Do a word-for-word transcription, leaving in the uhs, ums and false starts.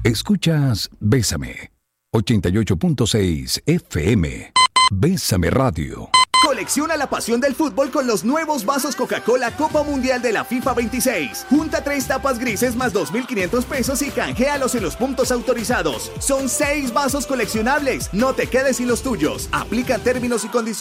Escuchas Bésame, ochenta y ocho punto seis F M. Bésame Radio. Colecciona la pasión del fútbol con los nuevos vasos Coca-Cola Copa Mundial de la FIFA veintiséis. Junta tres tapas grises más dos mil quinientos pesos y canjealos en los puntos autorizados. Son seis vasos coleccionables. No te quedes sin los tuyos. Aplica términos y condiciones.